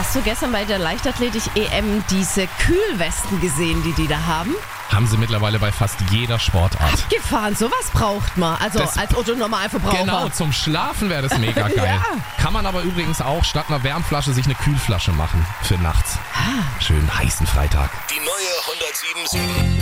Hast du gestern bei der Leichtathletik-EM diese Kühlwesten gesehen, die da haben? Haben sie mittlerweile bei fast jeder Sportart. Gefahren, sowas braucht man. Also Das- als Otto-Normalverbraucher. Genau, zum Schlafen wäre das mega geil. Ja. Kann man aber übrigens auch statt einer Wärmflasche sich eine Kühlflasche machen für nachts. Schönen heißen Freitag. Die neue 107.7